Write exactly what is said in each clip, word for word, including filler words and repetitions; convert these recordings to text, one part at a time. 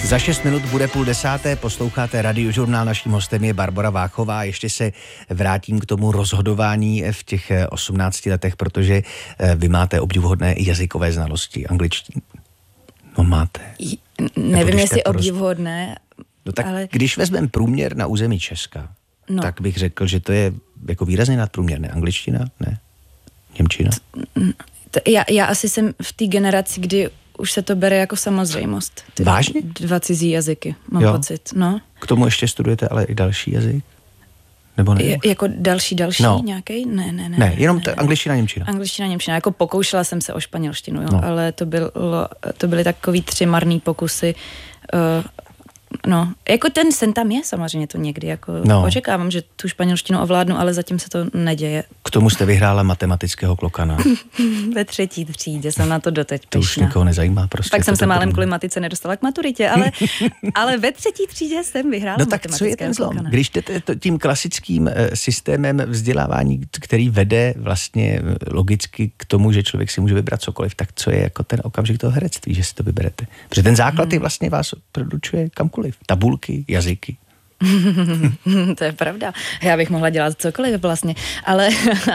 Za šest minut bude půl desáté, posloucháte Radiožurnál, naším hostem je Barbora Váchová. Ještě se vrátím k tomu rozhodování v těch osmnácti letech, protože vy máte obdivuhodné jazykové znalosti, angličtiny. No máte. Nevím, jestli obdivuhodné, no tak ale... když vezmeme průměr na území Česka, no. tak bych řekl, že to je jako výrazně nadprůměrné. Angličtina? Ne. Němčina? To, já, já asi jsem v té generaci, kdy už se to bere jako samozřejmost. Ty Vážně? Dva cizí jazyky, mám jo. pocit. No. K tomu ještě studujete ale i další jazyk? Nebo ne? Je, jako další, další no. nějaký? Ne, ne, ne. Ne, jenom ne, ta ne. angličtina, němčina. Angličtina, němčina. Jako pokoušela jsem se o španělštinu, jo, no. ale to, bylo, to byly takový tři marný pokusy. Uh, no, jako ten sen tam je samozřejmě to někdy, jako no. očekávám, že tu španělštinu ovládnu, ale zatím se to neděje. K tomu jste vyhrála matematického klokana. Ve třetí třídě jsem na to doteď To pyšná. už nikoho nezajímá prostě. Pak jsem se málem kvůli matice nedostala k maturitě, ale, ale ve třetí třídě jsem vyhrála no tak co je ten zlom? Když jdete tím klasickým systémem vzdělávání, který vede vlastně logicky k tomu, že člověk si může vybrat cokoliv, tak co je jako ten okamžik toho herectví, že si to vyberete? Protože ten základ hmm. vlastně vás produčuje kamkoliv. Tabulky, jazyky. To je pravda. Já bych mohla dělat cokoliv vlastně, ale,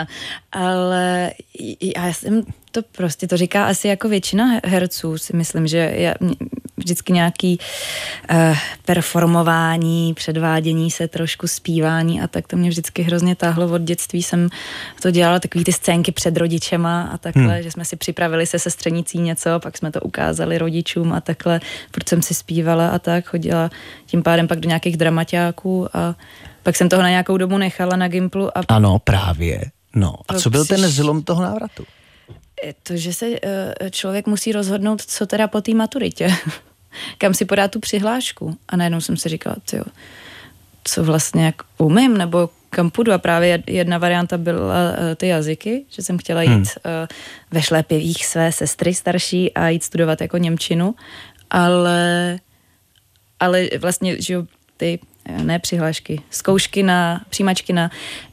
ale já jsem to prostě, to říká asi jako většina herců, si myslím, že já, vždycky nějaký uh, performování, předvádění se, trošku zpívání a tak to mě vždycky hrozně táhlo. Od dětství jsem to dělala, takový ty scénky před rodičema a takhle, hmm. že jsme si připravili se sestřenicí něco, pak jsme to ukázali rodičům a takhle, protože jsem si zpívala a tak, chodila tím pádem pak do nějakých dramaťáků a pak jsem toho na nějakou dobu nechala na Gimplu. A... Ano, právě. No. A co byl ten zlom toho návratu? To, že se uh, člověk musí rozhodnout, co teda po té maturitě. Kam si podá tu přihlášku. A najednou jsem si říkala, tyjo, co vlastně jak umím, nebo kam půjdu. A právě jedna varianta byla uh, ty jazyky, že jsem chtěla jít hmm. uh, ve šlépěvích své sestry starší a jít studovat jako němčinu. Ale, ale vlastně, že jo, ty ne přihlášky, zkoušky na, přijímačky na,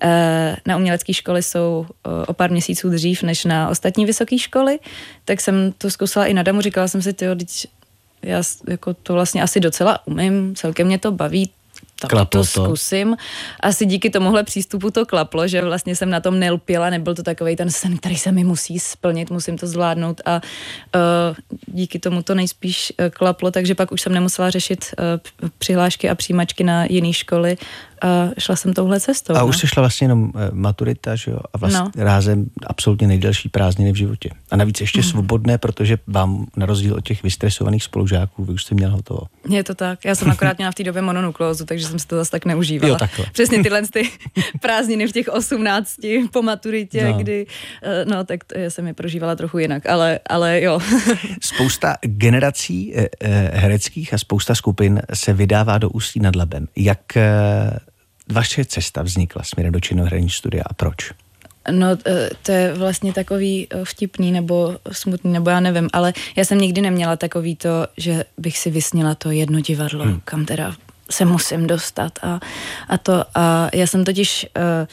na umělecké školy jsou o pár měsíců dřív než na ostatní vysoké školy, tak jsem to zkusila i na damu, říkala jsem si, tyjo, já jako to vlastně asi docela umím, celkem mě to baví, tak klaplo to zkusím. Asi díky tomuhle přístupu to klaplo, že vlastně jsem na tom nelpěla, nebyl to takovej ten sen, který se mi musí splnit, musím to zvládnout a uh, díky tomu to nejspíš uh, klaplo, takže pak už jsem nemusela řešit uh, přihlášky a přijímačky na jiné školy a šla jsem touhle cestou. A no. už se šla vlastně jenom maturita, že jo? A vlastně no. rázem absolutně nejdelší prázdniny v životě. A navíc ještě hmm. svobodné, protože vám na rozdíl od těch vystresovaných spolužáků, vy už jste měl hotovo. Je to tak. Já jsem akorát měla v té době mononukleózu, takže jsem si to zase tak neužívala. Jo, takhle. Přesně tyhle ty prázdniny v těch osmnácti po maturitě, no. kdy, no tak to jsem je prožívala trochu jinak, ale, ale jo. Spousta generací hereckých a spousta skupin se vydává do Ústí nad Labem. Jak vaše cesta vznikla směrem do činoherního studia a proč? No, to je vlastně takový vtipný nebo smutný, nebo já nevím, ale já jsem nikdy neměla takový to, že bych si vysnila to jedno divadlo, hmm. kam teda se musím dostat a, a to. A já jsem totiž,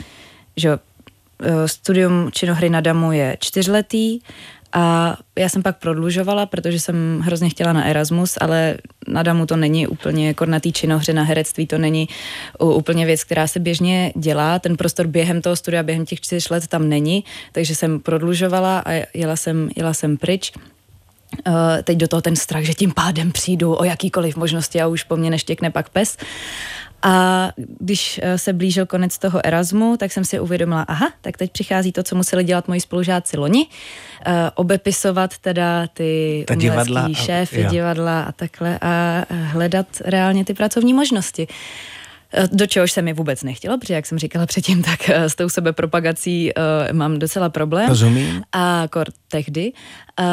že studium činohry na damu je čtyřletý a já jsem pak prodlužovala, protože jsem hrozně chtěla na Erasmus, ale na damu to není úplně, jako na té činohře, na herectví to není úplně věc, která se běžně dělá. Ten prostor během toho studia, během těch čtyř let tam není, takže jsem prodlužovala a jela jsem, jela jsem pryč. Uh, teď do toho ten strach, že tím pádem přijdu o jakýkoliv možnosti a už po mně neštěkne pak pes. A když se blížil konec toho Erasmu, tak jsem si uvědomila, aha, tak teď přichází to, co museli dělat moji spolužáci loni, uh, obepisovat teda ty umělecký šéfy, a, divadla a takhle a hledat reálně ty pracovní možnosti. Do čehož se mi vůbec nechtělo, protože jak jsem říkala předtím, tak s tou sebepropagací uh, mám docela problém. Rozumím. A kor tehdy. Uh,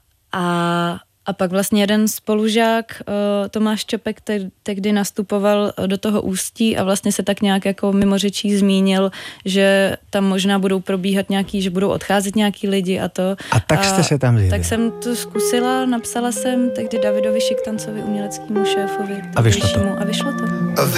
a A pak vlastně jeden spolužák, Tomáš Čopek, tehdy nastupoval do toho Ústí a vlastně se tak nějak jako mimo řečí zmínil, že tam možná budou probíhat nějaký, že budou odcházet nějaký lidi a to. A tak jste a, se tam zjeli. Tak jsem to zkusila, napsala jsem tehdy Davidovi Šiktancovi, uměleckému šéfovi. A vyšlo to. A vyšlo to.